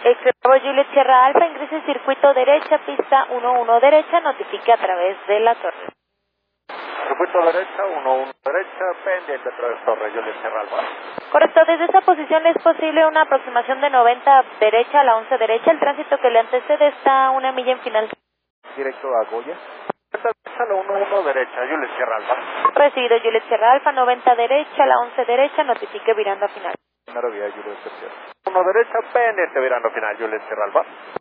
Bravo Juliet Sierra Alfa, ingrese circuito derecha, pista 11 derecha, notifique a través de la torre. Circuito derecha, 11 derecha, pendiente a través de torre, Juliet Sierra Alfa. Correcto, desde esa posición es posible una aproximación de 90 derecha a la 11 derecha, el tránsito que le antecede está a 1 milla en final. Directo a Goya. Derecha, la 11 derecha, Juliet Sierra Alfa. Recibido Juliet Sierra Alfa, 90 derecha a la 11 derecha, notifique virando a final. Primero vía Juliet Sierra. 1 derecha, pendiente virando final, Juliet Sierra Alfa.